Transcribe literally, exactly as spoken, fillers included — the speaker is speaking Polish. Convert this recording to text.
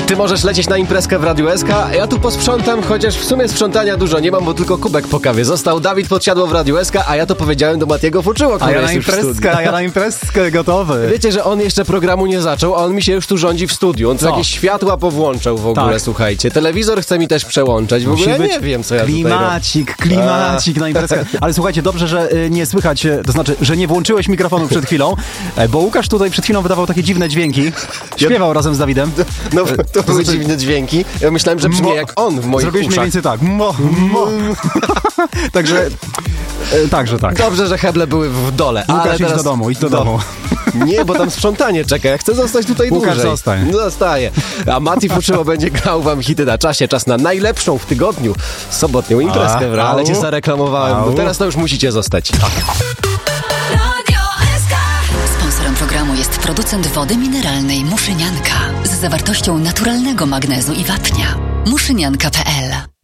Ty możesz lecieć na imprezkę w Radiu S K, a ja tu posprzątam, chociaż w sumie sprzątania dużo nie mam, bo tylko kubek po kawie został. Dawid podsiadło w Radiu S K, a ja to powiedziałem do Matiego Fuczyło, który A ja jest na już w studiu. imprezkę, a ja na imprezkę gotowy. Wiecie, że on jeszcze programu nie zaczął, a on mi się już tu rządzi w studiu. On tu Co? jakieś światła powłączał w ogóle, Tak. słuchajcie. Telewizor chce mi też przełączać. W ogóle ja nie wiem, co ja tutaj robię. Klimacik, klimacik na imprezkę. Ale słuchajcie, dobrze, że y, nie słychać, y, to znaczy, że nie włączyłeś mikrofonu przed chwilą, e, bo Łukasz tutaj przed chwilą wydawał takie dziwne dźwięki. Śpiewał razem z Dawidem. No, to były dziwne dźwięki. Ja myślałem, że brzmi Mo- jak on w moich Zrobiłeś mniej uszach. więcej tak. Mo, mo. Także, e, także tak. Dobrze, że heble były w dole. Łukasz, ale idź teraz... do domu, idź do No. domu. Nie, bo tam sprzątanie czeka. Ja chcę zostać tutaj Łukasz, dłużej. zostań. Zostaje. A Mati Fuczyło będzie grał wam hity na czasie. Czas na najlepszą w tygodniu sobotnią imprezkę. A, Ale au. cię zareklamowałem. Au. Bo teraz to już musicie zostać. Sponsorem programu jest producent wody mineralnej Muszynianka z zawartością naturalnego magnezu i wapnia. muszynianka kropka p l